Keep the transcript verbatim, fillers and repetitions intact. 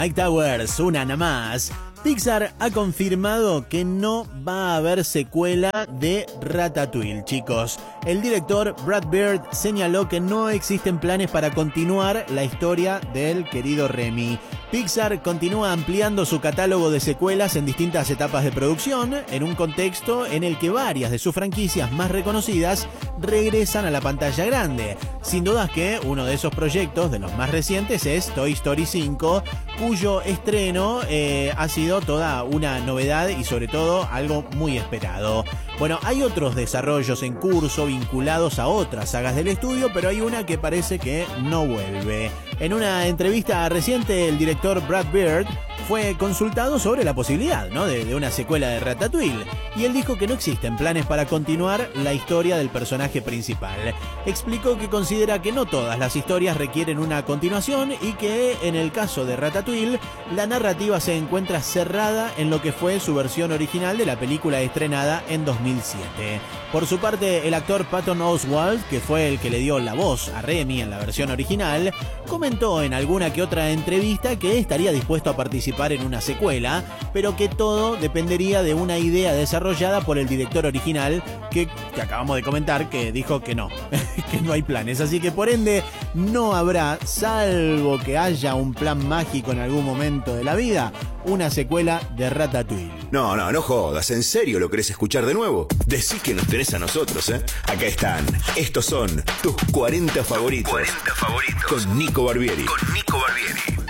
Mike Towers, una nada más. Pixar ha confirmado que no va a haber secuela de Ratatouille, chicos. El director Brad Bird señaló que no existen planes para continuar la historia del querido Remy. Pixar continúa ampliando su catálogo de secuelas en distintas etapas de producción, en un contexto en el que varias de sus franquicias más reconocidas regresan a la pantalla grande. Sin dudas que uno de esos proyectos, de los más recientes, es Toy Story cinco, cuyo estreno eh, ha sido toda una novedad y sobre todo algo muy esperado. Bueno, hay otros desarrollos en curso vinculados a otras sagas del estudio, pero hay una que parece que no vuelve. En una entrevista reciente, el director Brad Bird fue consultado sobre la posibilidad, ¿no?, de, de una secuela de Ratatouille, y él dijo que no existen planes para continuar la historia del personaje principal. Explicó que considera que no todas las historias requieren una continuación y que en el caso de Ratatouille la narrativa se encuentra cerrada en lo que fue su versión original de la película estrenada en dos mil siete. Por su parte, el actor Patton Oswalt, que fue el que le dio la voz a Remy en la versión original, comentó en alguna que otra entrevista que estaría dispuesto a participar en una secuela, pero que todo dependería de una idea desarrollada por el director original, que, que acabamos de comentar que dijo que no, que no hay planes. Así que por ende no habrá, salvo que haya un plan mágico en algún momento de la vida, una secuela de Ratatouille. No, no, no jodas, ¿en serio lo querés escuchar de nuevo? Decís que nos tenés a nosotros, ¿eh? Acá están, estos son tus cuarenta favoritos. cuarenta favoritos. Con Nico Barbieri. Con Nico Barbieri.